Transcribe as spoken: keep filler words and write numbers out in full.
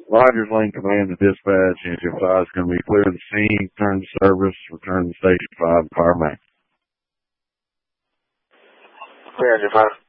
Rogers Lane Command to dispatch. Engine five is going to be clear of the scene. Return to service. Return to station five. Power max. Clear, Engine five.